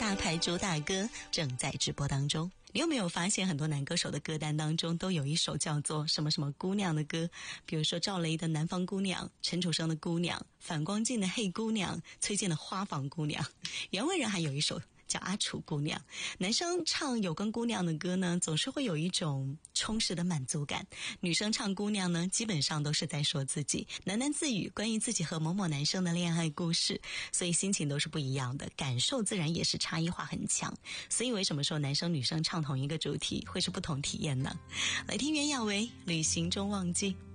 大牌主打歌正在直播当中。你有没有发现很多男歌手的歌单当中都有一首叫做什么什么姑娘的歌？比如说赵雷的南方姑娘，陈楚生的姑娘，反光镜的黑姑娘，崔健的花房姑娘，袁惟仁还有一首叫阿楚姑娘。男生唱有关姑娘的歌呢，总是会有一种充实的满足感。女生唱姑娘呢，基本上都是在说自己，喃喃自语关于自己和某某男生的恋爱故事，所以心情都是不一样的，感受自然也是差异化很强。所以为什么说男生女生唱同一个主题会是不同体验呢？来听袁娅维《旅行中忘记》。